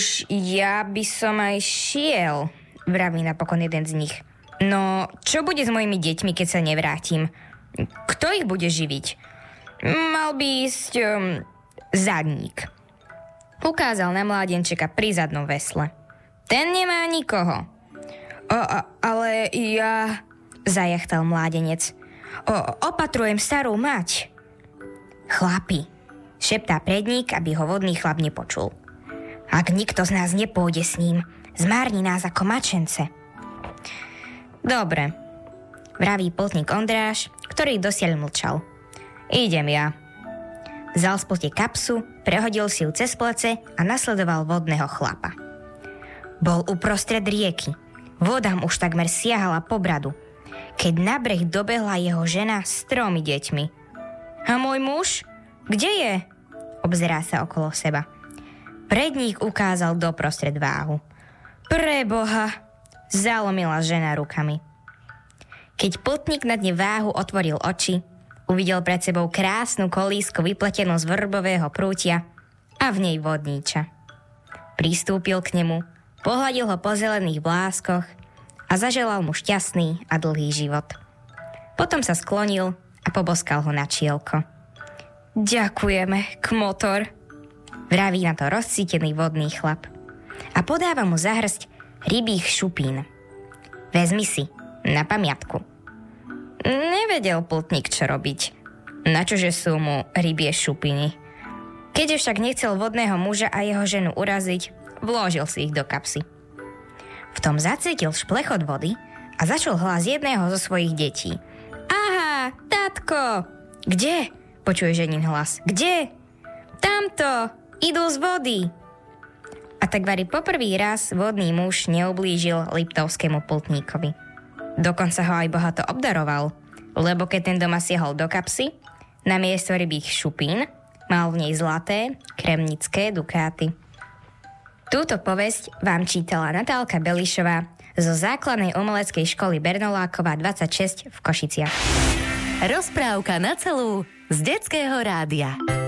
Ja by som aj šiel, vraví napokon jeden z nich. No, čo bude s mojimi deťmi, keď sa nevrátim? Kto ich bude živiť? Mal by ísť zadník. Ukázal na mládenčeka pri zadnom vesle. Ten nemá nikoho. Ale ja... zajachtal mládenec. Opatrujem starú mať. Chlapi, šeptá predník, aby ho vodný chlap nepočul. Ak nikto z nás nepôjde s ním, zmárni nás ako mačence. Dobre, vraví pultník Ondráš, ktorý dosiaľ mlčal. Idem ja. Vzal z plte kapsu, prehodil si ju cez plece a nasledoval vodného chlapa. Bol uprostred rieky. Voda mu už takmer siahala po bradu, keď na breh dobehla jeho žena s 3 deťmi. A môj muž? Kde je? Obzerá sa okolo seba. Predník ukázal doprostred váhu. Preboha! Zalomila žena rukami. Keď putník na dne váhu otvoril oči, uvidel pred sebou krásnu kolísku vypletenú z vrbového prútia a v nej vodníča. Pristúpil k nemu, pohľadil ho po zelených vláskoch a zaželal mu šťastný a dlhý život. Potom sa sklonil a poboskal ho na čielko. Ďakujeme, kmotor, vraví na to rozcítený vodný chlap a podáva mu zahrsť rybích šupín. Vezmi si, na pamiatku. Nevedel pultník, čo robiť. Načože sú mu rybie šupiny. Keďže však nechcel vodného muža a jeho ženu uraziť, vložil si ich do kapsy. V tom zacítil šplechot vody a začul hlas jedného zo svojich detí. Aha, tatko! Kde? Počuje ženin hlas. Kde? Tamto! Idú z vody! A tak vari poprvý raz vodný muž neublížil liptovskému pultníkovi. Dokonca ho aj bohato obdaroval, lebo keď ten doma siahol do kapsy, namiesto rybých šupín mal v nej zlaté, kremnické dukáty. Túto povesť vám čítala Natálka Belišová zo základnej umeleckej školy Bernolákova 26 v Košiciach. Rozprávka na celú z Detského rádia.